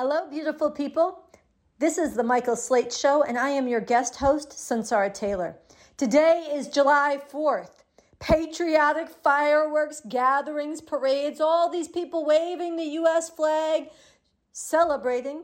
Hello, beautiful people. This is the Michael Slate Show, and I am your guest host, Sunsara Taylor. Today is July 4th. Patriotic fireworks, gatherings, parades, all these people waving the U.S. flag, celebrating.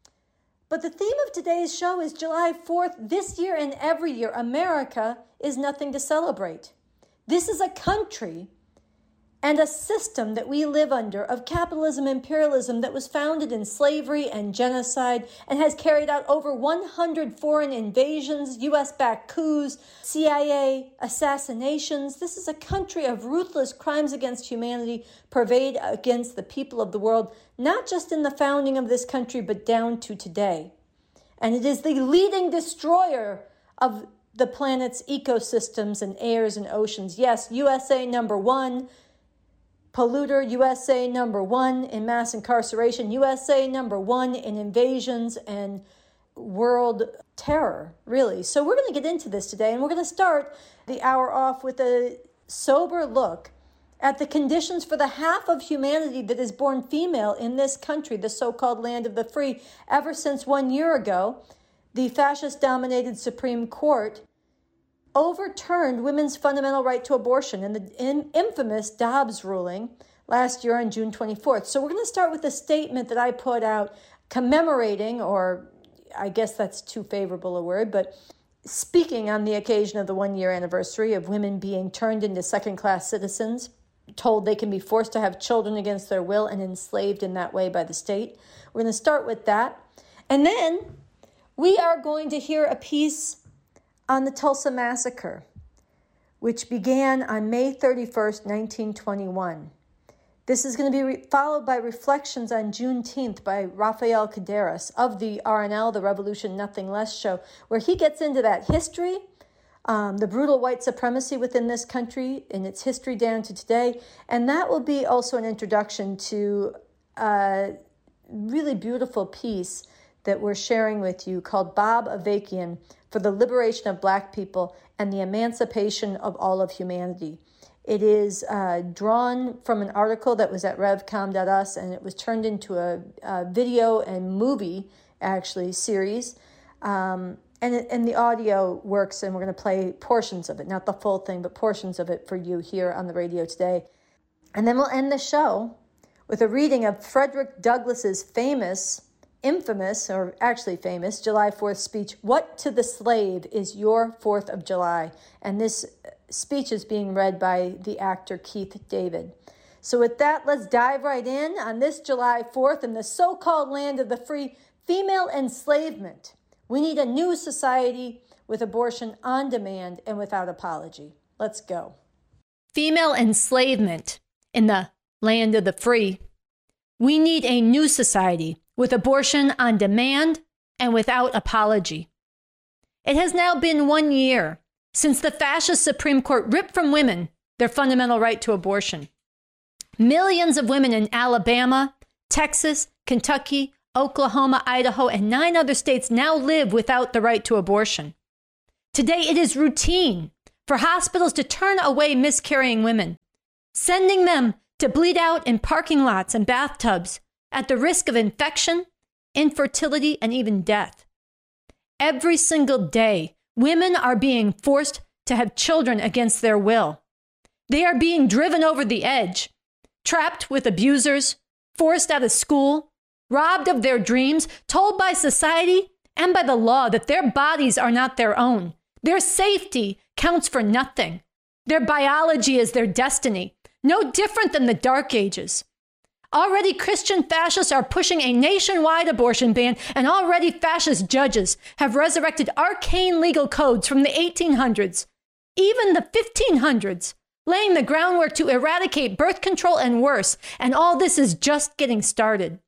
But the theme of today's show is July 4th. This year and every year, America is nothing to celebrate. This is a country and a system that we live under of capitalism, imperialism that was founded in slavery and genocide and has carried out over 100 foreign invasions, U.S.-backed coups, CIA assassinations. This is a country of ruthless crimes against humanity purveyed against the people of the world, not just in the founding of this country, but down to today. And it is the leading destroyer of the planet's ecosystems and airs and oceans. Yes, USA number one, polluter, USA number one in mass incarceration, USA number one in invasions and world terror, really. So we're going to get into this today, and we're going to start the hour off with a sober look at the conditions for the half of humanity that is born female in this country, the so-called land of the free. Ever since 1 year ago, the fascist-dominated Supreme Court overturned women's fundamental right to abortion in the infamous Dobbs ruling last year on June 24th. So we're going to start with a statement that I put out commemorating, or I guess that's too favorable a word, but speaking on the occasion of the 1 year anniversary of women being turned into second-class citizens, told they can be forced to have children against their will and enslaved in that way by the state. We're going to start with that. And then we are going to hear a piece on the Tulsa Massacre, which began on May 31st, 1921. This is going to be followed by reflections on Juneteenth by Rafael Caderas of the RNL, the Revolution Nothing Less show, where he gets into that history, the brutal white supremacy within this country and its history down to today. And that will be also an introduction to a really beautiful piece that we're sharing with you called Bob Avakian for the Liberation of Black People and the Emancipation of All of Humanity. It is drawn from an article that was at revcom.us, and it was turned into a video and movie, actually, series. And the audio works, and we're going to play portions of it, not the full thing, but portions of it for you here on the radio today. And then we'll end the show with a reading of Frederick Douglass's infamous, or actually famous, July 4th speech, "What to the Slave is Your 4th of July?" And this speech is being read by the actor Keith David. So with that, let's dive right in on this July 4th in the so-called land of the free. Female enslavement. We need a new society with abortion on demand and without apology. Let's go. Female enslavement in the land of the free. We need a new society with abortion on demand and without apology. It has now been 1 year since the fascist Supreme Court ripped from women their fundamental right to abortion. Millions of women in Alabama, Texas, Kentucky, Oklahoma, Idaho, and 9 other states now live without the right to abortion. Today, it is routine for hospitals to turn away miscarrying women, sending them to bleed out in parking lots and bathtubs at the risk of infection, infertility, and even death. Every single day, women are being forced to have children against their will. They are being driven over the edge, trapped with abusers, forced out of school, robbed of their dreams, told by society and by the law that their bodies are not their own. Their safety counts for nothing. Their biology is their destiny, no different than the Dark Ages. Already Christian fascists are pushing a nationwide abortion ban, and already fascist judges have resurrected arcane legal codes from the 1800s, even the 1500s, laying the groundwork to eradicate birth control and worse, and all this is just getting started.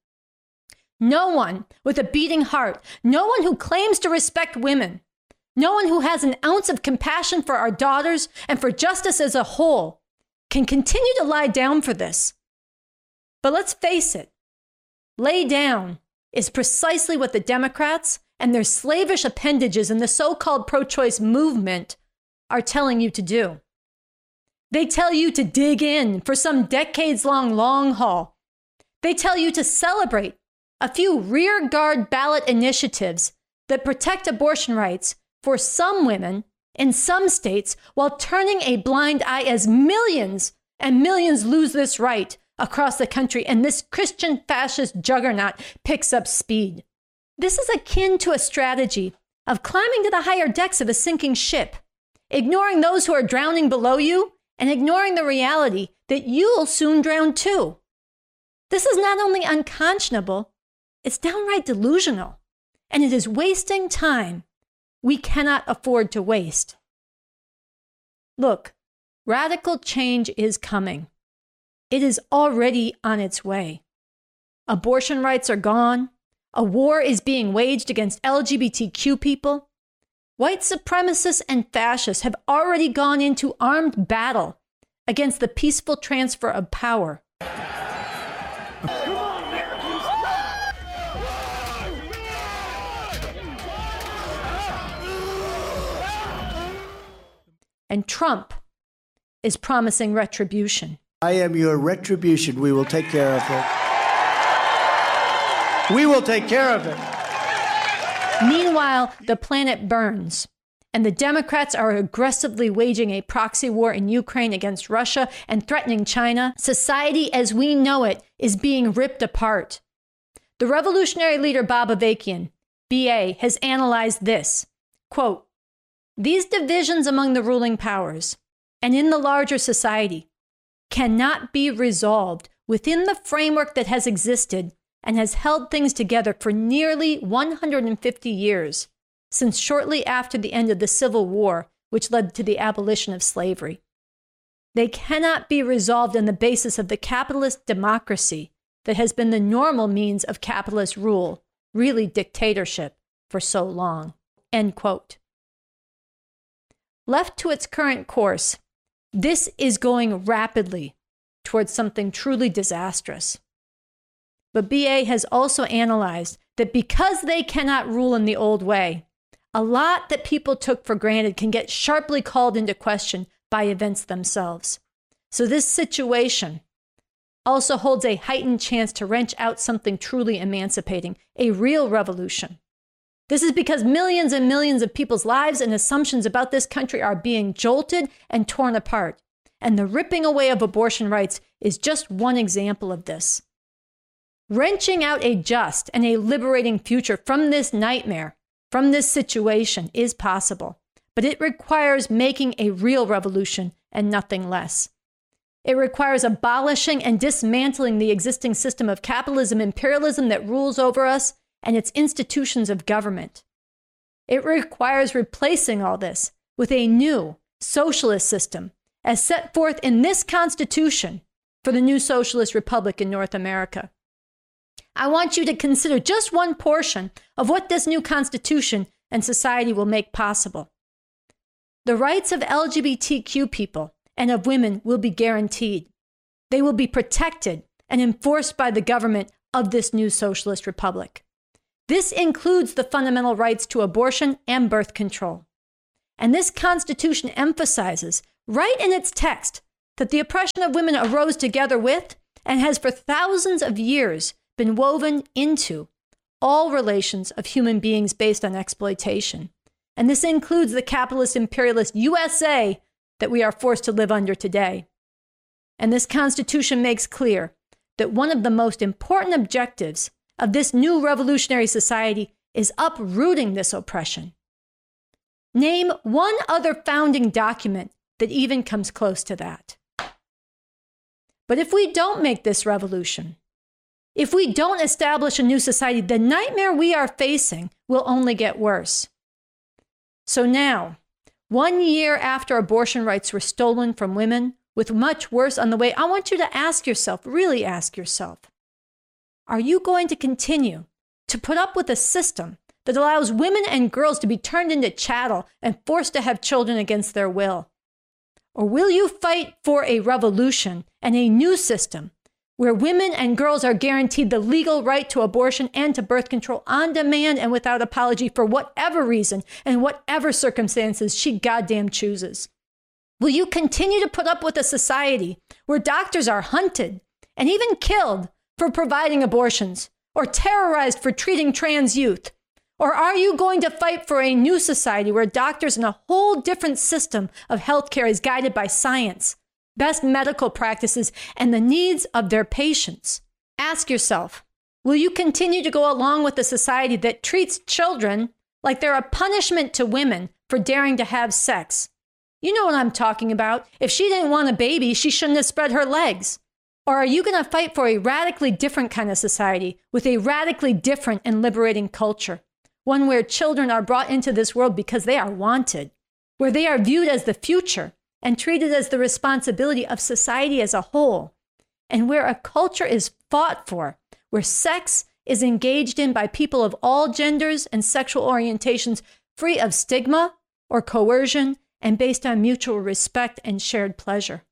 No one with a beating heart, no one who claims to respect women, no one who has an ounce of compassion for our daughters and for justice as a whole can continue to lie down for this. But let's face it, lay down is precisely what the Democrats and their slavish appendages in the so-called pro-choice movement are telling you to do. They tell you to dig in for some decades-long long haul. They tell you to celebrate a few rearguard ballot initiatives that protect abortion rights for some women in some states while turning a blind eye as millions and millions lose this right across the country and this Christian fascist juggernaut picks up speed. This is akin to a strategy of climbing to the higher decks of a sinking ship, ignoring those who are drowning below you and ignoring the reality that you'll soon drown too. This is not only unconscionable, it's downright delusional, and it is wasting time we cannot afford to waste. Look, radical change is coming. It is already on its way. Abortion rights are gone. A war is being waged against LGBTQ people. White supremacists and fascists have already gone into armed battle against the peaceful transfer of power. And Trump is promising retribution. I am your retribution. We will take care of it. We will take care of it. Meanwhile, the planet burns, and the Democrats are aggressively waging a proxy war in Ukraine against Russia and threatening China. Society as we know it is being ripped apart. The revolutionary leader Bob Avakian, BA, has analyzed this. Quote, "These divisions among the ruling powers and in the larger society cannot be resolved within the framework that has existed and has held things together for nearly 150 years, since shortly after the end of the Civil War, which led to the abolition of slavery. They cannot be resolved on the basis of the capitalist democracy that has been the normal means of capitalist rule, really dictatorship, for so long." End quote. Left to its current course, this is going rapidly towards something truly disastrous. But BA has also analyzed that because they cannot rule in the old way, a lot that people took for granted can get sharply called into question by events themselves. So this situation also holds a heightened chance to wrench out something truly emancipating, a real revolution. This is because millions and millions of people's lives and assumptions about this country are being jolted and torn apart. And the ripping away of abortion rights is just one example of this. Wrenching out a just and a liberating future from this nightmare, from this situation, is possible. But it requires making a real revolution and nothing less. It requires abolishing and dismantling the existing system of capitalism, imperialism that rules over us, and its institutions of government. It requires replacing all this with a new socialist system as set forth in this Constitution for the new socialist republic in North America. I want you to consider just one portion of what this new Constitution and society will make possible. The rights of LGBTQ people and of women will be guaranteed. They will be protected and enforced by the government of this new socialist republic. This includes the fundamental rights to abortion and birth control. And this Constitution emphasizes, right in its text, that the oppression of women arose together with and has for thousands of years been woven into all relations of human beings based on exploitation. And this includes the capitalist imperialist USA that we are forced to live under today. And this Constitution makes clear that one of the most important objectives of this new revolutionary society is uprooting this oppression. Name one other founding document that even comes close to that. But if we don't make this revolution, if we don't establish a new society, the nightmare we are facing will only get worse. So now, 1 year after abortion rights were stolen from women, with much worse on the way, I want you to ask yourself, really ask yourself, are you going to continue to put up with a system that allows women and girls to be turned into chattel and forced to have children against their will? Or will you fight for a revolution and a new system where women and girls are guaranteed the legal right to abortion and to birth control on demand and without apology for whatever reason and whatever circumstances she goddamn chooses? Will you continue to put up with a society where doctors are hunted and even killed for providing abortions, or terrorized for treating trans youth? Or are you going to fight for a new society where doctors and a whole different system of healthcare is guided by science, best medical practices, and the needs of their patients? Ask yourself, will you continue to go along with a society that treats children like they're a punishment to women for daring to have sex? You know what I'm talking about. If she didn't want a baby, she shouldn't have spread her legs. Or are you going to fight for a radically different kind of society with a radically different and liberating culture? One where children are brought into this world because they are wanted, where they are viewed as the future and treated as the responsibility of society as a whole, and where a culture is fought for, where sex is engaged in by people of all genders and sexual orientations, free of stigma or coercion and based on mutual respect and shared pleasure.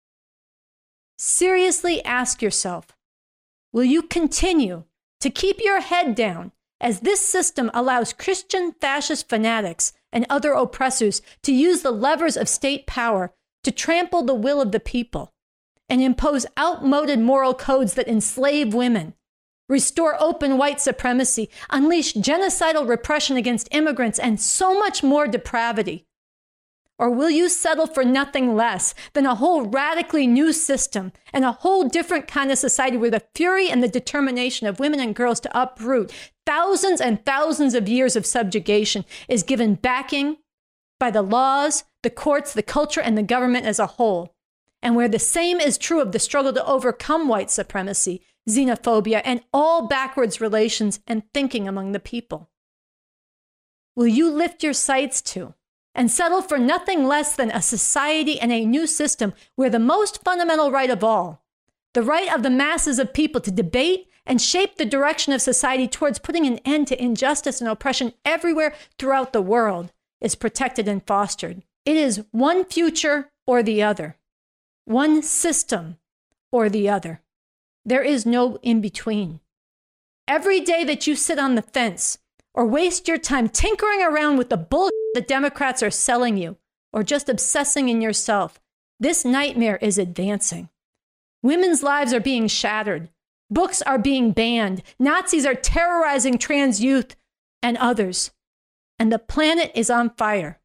Seriously ask yourself, will you continue to keep your head down as this system allows Christian fascist fanatics and other oppressors to use the levers of state power to trample the will of the people and impose outmoded moral codes that enslave women, restore open white supremacy, unleash genocidal repression against immigrants, and so much more depravity? Or will you settle for nothing less than a whole radically new system and a whole different kind of society where the fury and the determination of women and girls to uproot thousands and thousands of years of subjugation is given backing by the laws, the courts, the culture, and the government as a whole, and where the same is true of the struggle to overcome white supremacy, xenophobia, and all backwards relations and thinking among the people? Will you lift your sights to and settle for nothing less than a society and a new system where the most fundamental right of all, the right of the masses of people to debate and shape the direction of society towards putting an end to injustice and oppression everywhere throughout the world, is protected and fostered? It is one future or the other, one system or the other. There is no in between. Every day that you sit on the fence or waste your time tinkering around with the bullshit the Democrats are selling you, or just obsessing in yourself, this nightmare is advancing. Women's lives are being shattered. Books are being banned. Nazis are terrorizing trans youth and others. And the planet is on fire.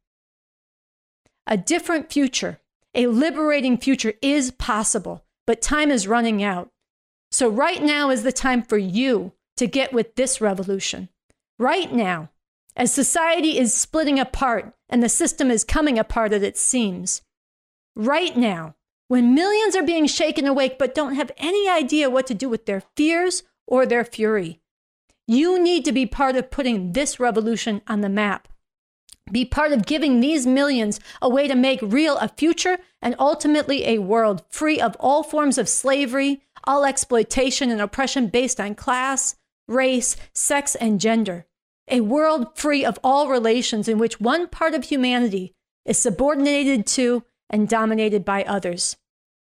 A different future, a liberating future is possible, but time is running out. So right now is the time for you to get with this revolution. Right now, as society is splitting apart and the system is coming apart at its seams. Right now, when millions are being shaken awake but don't have any idea what to do with their fears or their fury, you need to be part of putting this revolution on the map. Be part of giving these millions a way to make real a future and ultimately a world free of all forms of slavery, all exploitation and oppression based on class, race, sex, and gender. A world free of all relations in which one part of humanity is subordinated to and dominated by others.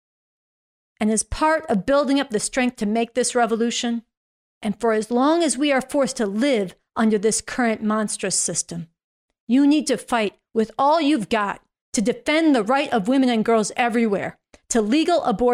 And as part of building up the strength to make this revolution, and for as long as we are forced to live under this current monstrous system, you need to fight with all you've got to defend the right of women and girls everywhere to legal abortion